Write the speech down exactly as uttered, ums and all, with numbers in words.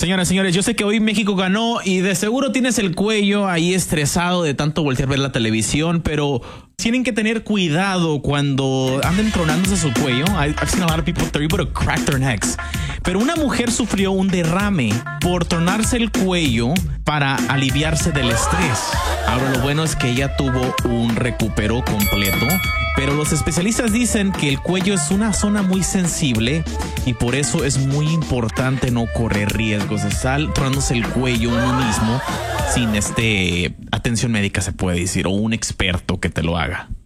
Señoras, señores, yo sé que hoy México ganó y de seguro tienes el cuello ahí estresado de tanto voltear a ver la televisión, pero tienen que tener cuidado cuando anden tronándose su cuello. I've seen a lot of people they're able to crack their necks. Pero una mujer sufrió un derrame por tronarse el cuello para aliviarse del estrés. Ahora lo bueno es que ella tuvo un recupero completo, pero los especialistas dicen que el cuello es una zona muy sensible y por eso es muy importante no correr riesgos de estar tronándose el cuello uno mismo sin este atención médica, se puede decir, o un experto que te lo haga.